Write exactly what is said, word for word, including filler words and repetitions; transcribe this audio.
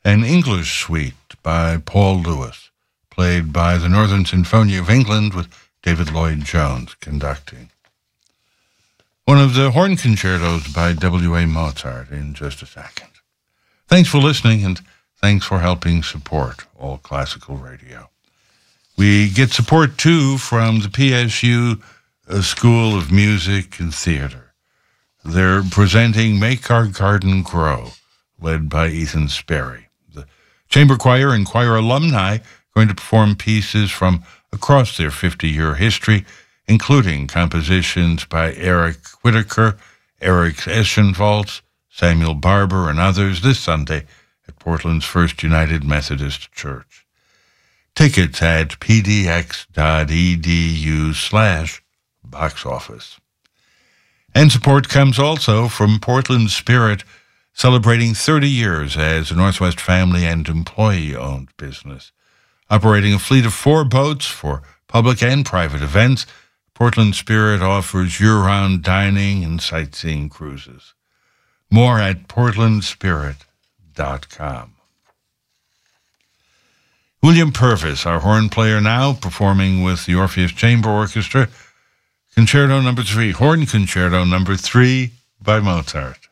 an English suite by Paul Lewis, played by the Northern Sinfonia of England with David Lloyd-Jones conducting. One of the horn concertos by W A Mozart in just a second. Thanks for listening, and thanks for helping support All Classical Radio. We get support, too, from the P S U School of Music and Theater. They're presenting Make Our Garden Grow, led by Ethan Sperry. The chamber choir and choir alumni are going to perform pieces from across their fifty-year history, including compositions by Eric Whitaker, Eric Eschenwaldt, Samuel Barber, and others this Sunday at Portland's First United Methodist Church. Tickets at pdx.edu slash box office. And support comes also from Portland Spirit, celebrating thirty years as a Northwest family and employee-owned business. Operating a fleet of four boats for public and private events, Portland Spirit offers year-round dining and sightseeing cruises. More at portland spirit dot com. William Purvis, our horn player now, performing with the Orpheus Chamber Orchestra, Concerto Number Three, Horn Concerto Number Three by Mozart.